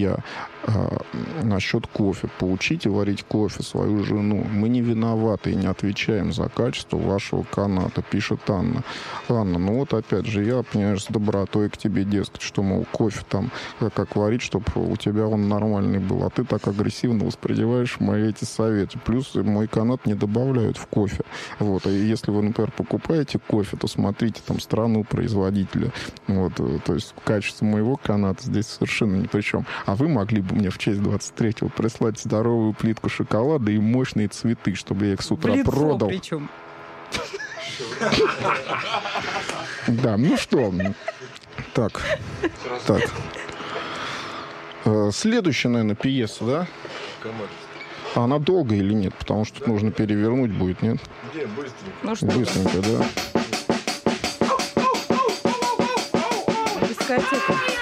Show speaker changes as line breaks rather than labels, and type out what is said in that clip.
я насчет кофе. Поучите варить кофе свою жену. Мы не виноваты и не отвечаем за качество вашего каната, пишет Анна. Анна, ну вот опять же, я, понимаешь, с добротой к тебе, дескать, что, мол, кофе там как варить, чтобы у тебя он нормальный был. А ты так агрессивно воспринимаешь мои эти советы. Плюс мой канат не добавляют в кофе. Вот. И если вы, например, покупаете кофе, то смотрите там страну производителя. Вот. То есть качество моего каната здесь совершенно ни при чем. А вы могли бы мне в честь 23-го прислать здоровую плитку шоколада и мощные цветы, чтобы я их с утра продал.
Причем.
Да, ну что. Так. Следующая, наверное, пьеса, да? А она долгая или нет? Потому что тут нужно перевернуть будет, нет?
Где? Быстренько.
Ну что?
Быстренько, да.
Дискотека.